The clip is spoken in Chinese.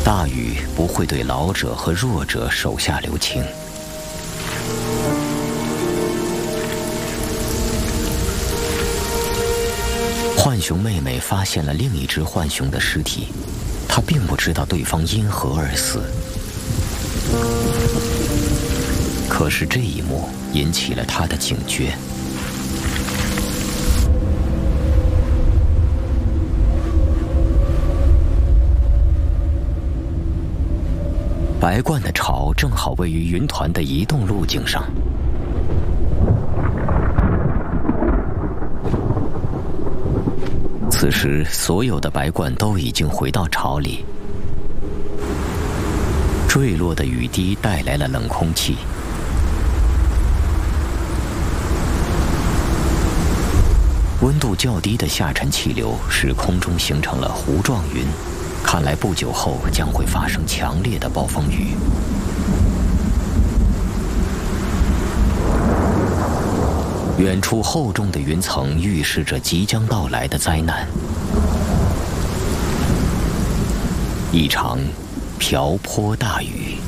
大禹不会对老者和弱者手下留情。浣熊妹妹发现了另一只浣熊的尸体，她并不知道对方因何而死。可是这一幕引起了她的警觉。白鹳的巢正好位于云团的移动路径上。此时，所有的白鹳都已经回到巢里。坠落的雨滴带来了冷空气，温度较低的下沉气流使空中形成了糊状云，看来不久后将会发生强烈的暴风雨。远处厚重的云层预示着即将到来的灾难。一场瓢泼大雨。